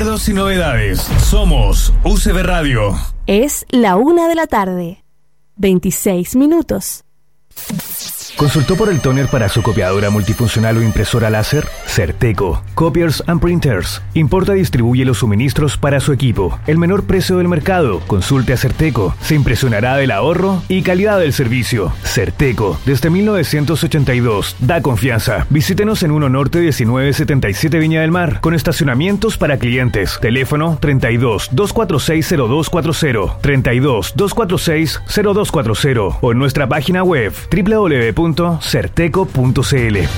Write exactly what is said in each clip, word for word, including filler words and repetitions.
recuerdos y novedades. Somos U C B Radio. Es la una de la tarde. veintiséis minutos. ¿Consultó por el tóner para su copiadora multifuncional o impresora láser? Certeco. Copiers and Printers. Importa y distribuye los suministros para su equipo. El menor precio del mercado. Consulte a Certeco. Se impresionará del ahorro y calidad del servicio. Certeco. Desde mil novecientos ochenta y dos. Da confianza. Visítenos en uno Norte diecinueve setenta y siete Viña del Mar. Con estacionamientos para clientes. Teléfono treinta y dos, doscientos cuarenta y seis, cero dos cuarenta. treinta y dos, doscientos cuarenta y seis, cero dos cuarenta. O en nuestra página web doble u doble u doble u punto certeco punto c l.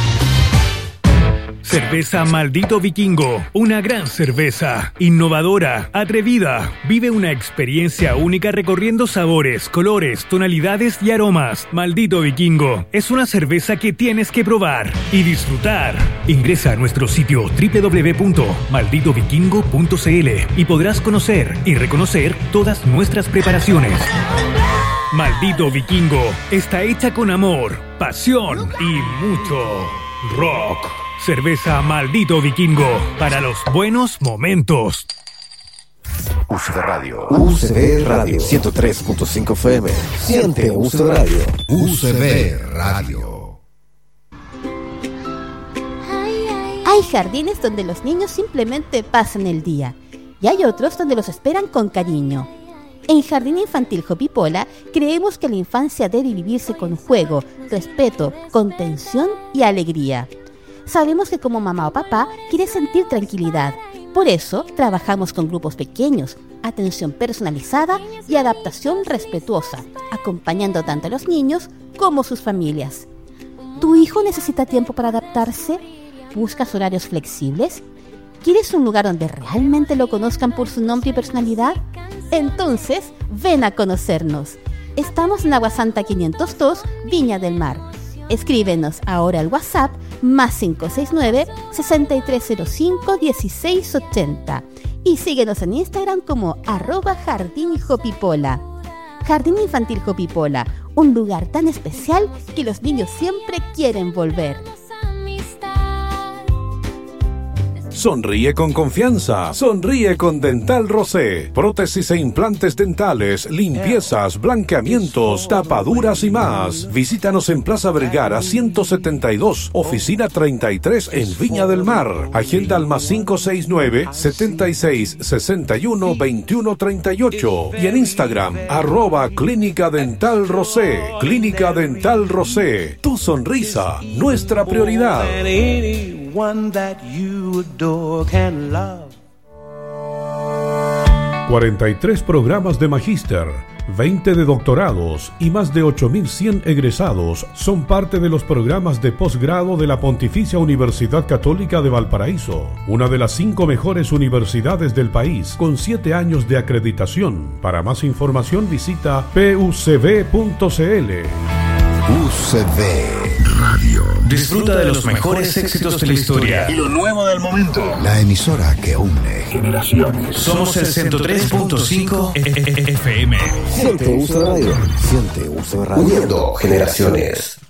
Cerveza Maldito Vikingo, una gran cerveza, innovadora, atrevida. Vive una experiencia única recorriendo sabores, colores, tonalidades y aromas. Maldito Vikingo es una cerveza que tienes que probar y disfrutar. Ingresa a nuestro sitio doble u doble u doble u punto maldito vikingo punto c l y podrás conocer y reconocer todas nuestras preparaciones. Maldito Vikingo está hecha con amor, pasión y mucho rock. Cerveza Maldito Vikingo para los buenos momentos. U C B Radio. U C B Radio. ciento tres punto cinco F M. Siente U C B Radio. U C B Radio. Hay jardines donde los niños simplemente pasan el día y hay otros donde los esperan con cariño. En Jardín Infantil Hopipola creemos que la infancia debe vivirse con juego, respeto, contención y alegría. Sabemos que como mamá o papá quieres sentir tranquilidad. Por eso trabajamos con grupos pequeños, atención personalizada y adaptación respetuosa, acompañando tanto a los niños como sus familias. ¿Tu hijo necesita tiempo para adaptarse? ¿Buscas horarios flexibles? ¿Quieres un lugar donde realmente lo conozcan por su nombre y personalidad? Entonces, ven a conocernos. Estamos en Aguasanta quinientos dos, Viña del Mar. Escríbenos ahora al WhatsApp más cinco seis nueve, seis tres cero cinco, uno seis ocho cero y síguenos en Instagram como arroba Jardín Hopipola. Jardín Infantil Hopipola, un lugar tan especial que los niños siempre quieren volver. Sonríe con confianza. Sonríe con Dental Rosé. Prótesis e implantes dentales, limpiezas, blanqueamientos, tapaduras y más. Visítanos en Plaza Vergara ciento setenta y dos, oficina treinta y tres en Viña del Mar. Agenda al más cinco seis nueve, setenta y seis, sesenta y uno, veintiuno treinta y ocho. Y en Instagram, arroba Clínica Dental Rosé. Clínica Dental Rosé. Tu sonrisa, nuestra prioridad. One that you adore can love. cuarenta y tres programas de magíster, veinte de doctorados y más de ocho mil cien egresados son parte de los programas de posgrado de la Pontificia Universidad Católica de Valparaíso, una de las cinco mejores universidades del país con siete años de acreditación. Para más información visita p u c b punto c l. U C B Radio. Disfruta de los mejores éxitos de la historia y lo nuevo del momento. La emisora que une generaciones. Somos el ciento tres punto cinco F M. Siente U C B Radio. Siente U C B Radio. Uniendo generaciones.